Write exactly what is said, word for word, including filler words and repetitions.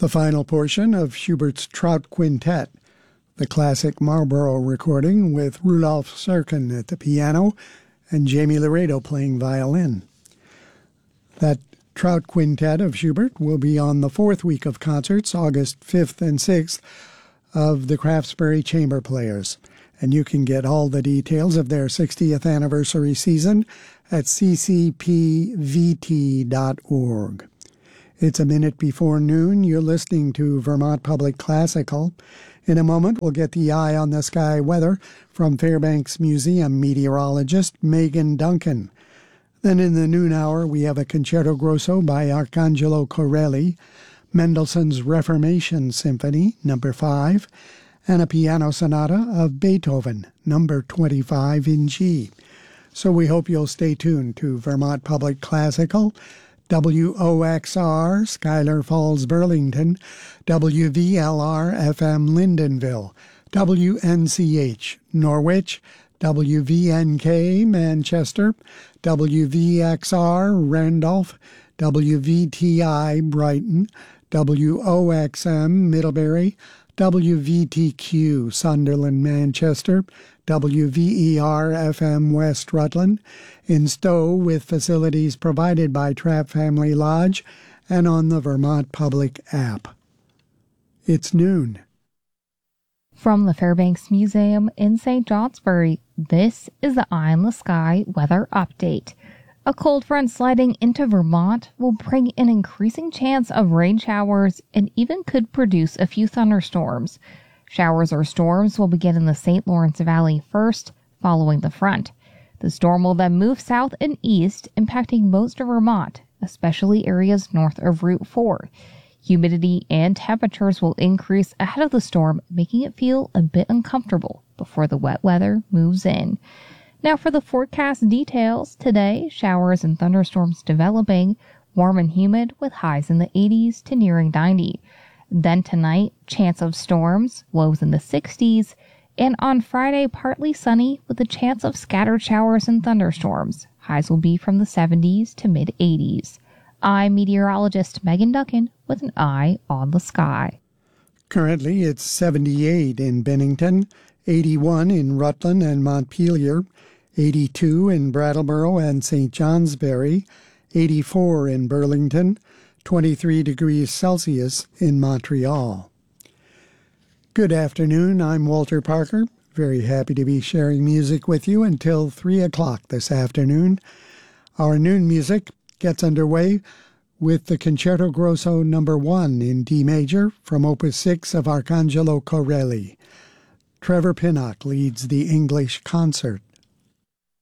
The final portion of Schubert's Trout Quintet, the classic Marlborough recording with Rudolf Serkin at the piano and Jamie Laredo playing violin. That Trout Quintet of Schubert will be on the fourth week of concerts, August fifth and sixth, of the Craftsbury Chamber Players. And you can get all the details of their sixtieth anniversary season at c c p v t dot org. It's a minute before noon. You're listening to Vermont Public Classical. In a moment, we'll get the eye on the sky weather from Fairbanks Museum meteorologist Megan Duncan. Then in the noon hour, we have a Concerto Grosso by Arcangelo Corelli, Mendelssohn's Reformation Symphony, number five, and a piano sonata of Beethoven, number twenty-five in G. So we hope you'll stay tuned to Vermont Public Classical, W O X R, Schuyler Falls, Burlington, W V L R F M, Lyndonville, W N C H, Norwich, W V N K, Manchester, W V X R, Randolph, W V T I, Brighton, W O X M, Middlebury, W V T Q, Sunderland, Manchester, W V E R F M, West Rutland, in Stowe with facilities provided by Trapp Family Lodge, and on the Vermont Public app. It's noon. From the Fairbanks Museum in Saint Johnsbury, this is the Eye in the Sky weather update. A cold front sliding into Vermont will bring an increasing chance of rain showers and even could produce a few thunderstorms. Showers or storms will begin in the Saint Lawrence Valley first, following the front. The storm will then move south and east, impacting most of Vermont, especially areas north of Route four. Humidity and temperatures will increase ahead of the storm, making it feel a bit uncomfortable before the wet weather moves in. Now for the forecast details, today, showers and thunderstorms developing, warm and humid with highs in the eighties to nearing ninety. Then tonight, chance of storms, lows in the sixties, and on Friday, partly sunny with a chance of scattered showers and thunderstorms. Highs will be from the seventies to mid-eighties. I'm meteorologist Megan Duncan with an eye on the sky. Currently, it's seventy-eight in Bennington, eighty-one in Rutland and Montpelier, eighty-two in Brattleboro and Saint Johnsbury, eighty-four in Burlington, twenty-three degrees Celsius in Montreal. Good afternoon, I'm Walter Parker. Very happy to be sharing music with you until three o'clock this afternoon. Our noon music gets underway with the Concerto Grosso number one in D major from Opus six of Arcangelo Corelli. Trevor Pinnock leads the English concert.